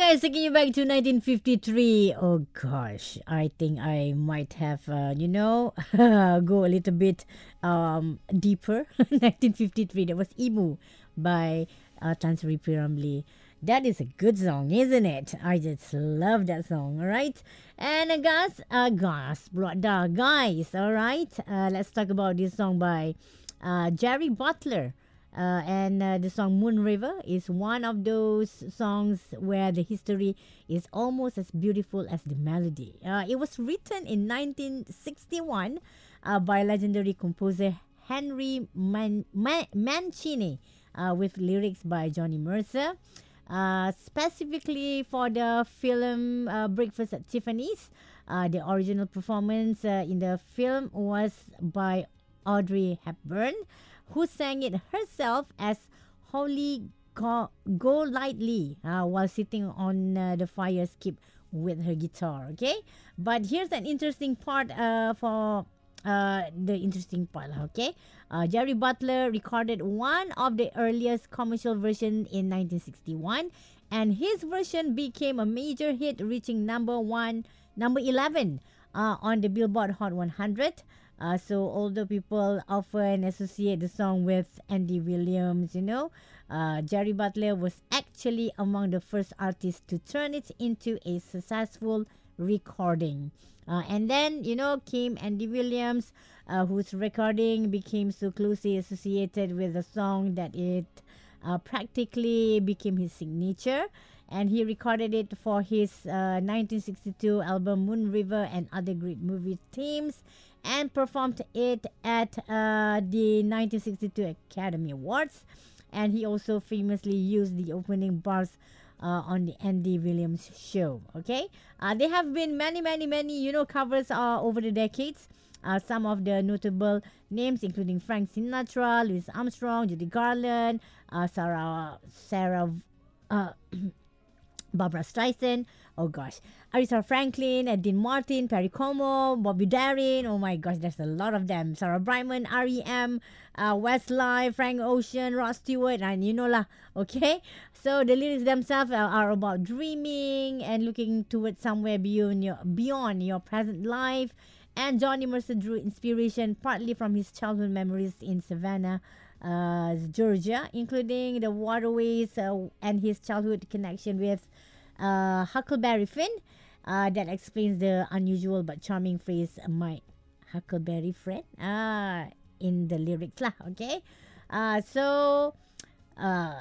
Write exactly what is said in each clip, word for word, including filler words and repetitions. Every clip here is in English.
Alright, taking you back to nineteen fifty-three. Oh gosh, I think I might have, uh, you know, go a little bit um, deeper. nineteen fifty-three, that was Emu by uh, Chansiri Piramli. That is a good song, isn't it? I just love that song, alright? And uh, guys, uh, guys, brother, guys, alright? Uh, let's talk about this song by uh, Jerry Butler. Uh, and uh, the song Moon River is one of those songs where the history is almost as beautiful as the melody. Uh, it was written in nineteen sixty-one uh, by legendary composer Henry Man- Man- Mancini uh, with lyrics by Johnny Mercer. Uh, specifically for the film uh, Breakfast at Tiffany's. Uh, the original performance uh, in the film was by Audrey Hepburn, who sang it herself as Holly Go- Golightly uh, while sitting on uh, the fire escape with her guitar. Okay, but here's an interesting part uh, for uh, the interesting part. Okay, uh, Jerry Butler recorded one of the earliest commercial version in nineteen sixty-one, and his version became a major hit, reaching number one, number eleven uh, on the Billboard Hot one hundred. Uh, so older people often associate the song with Andy Williams, you know. Uh, Jerry Butler was actually among the first artists to turn it into a successful recording. Uh, and then, you know, came Andy Williams, uh, whose recording became so closely associated with the song that it uh, practically became his signature. And he recorded it for his uh, nineteen sixty-two album Moon River and Other Great Movie Themes, and performed it at uh, the nineteen sixty-two Academy Awards. And he also famously used the opening bars uh, on the Andy Williams show. Okay, uh, there have been many, many, many, you know, covers uh, over the decades. Uh, some of the notable names, including Frank Sinatra, Louis Armstrong, Judy Garland, uh, Sarah, Sarah, uh, Barbara Streisand, oh gosh, Aretha Franklin, uh, Dean Martin, Perry Como, Bobby Darin, oh my gosh, there's a lot of them. Sarah Brightman, R E M, uh, Westlife, Frank Ocean, Rod Stewart, and you know lah, okay? So the lyrics themselves are, are about dreaming and looking towards somewhere beyond your, beyond your present life. And Johnny Mercer drew inspiration partly from his childhood memories in Savannah, uh, Georgia, including the waterways uh, and his childhood connection with uh, Huckleberry Finn. Uh, that explains the unusual but charming phrase, my Huckleberry friend, uh, in the lyrics lah, okay? Uh, so, uh,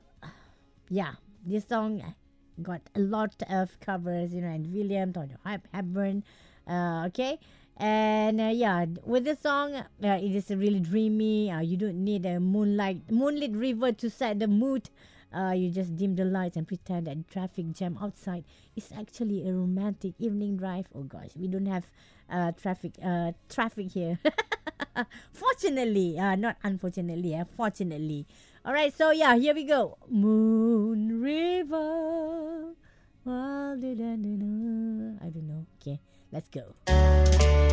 yeah, this song got a lot of covers, you know, and William, Tony Hep- Hepburn, uh, okay? And uh, yeah, with this song, uh, it is really dreamy. Uh, you don't need a moonlight, moonlit river to set the mood. Uh, you just dim the lights and pretend that traffic jam outside is actually a romantic evening drive. Oh gosh, we don't have uh, traffic uh, traffic here. Fortunately, uh, not unfortunately, uh, fortunately. All right, so yeah, here we go. Moon River. I don't know. Okay, let's go.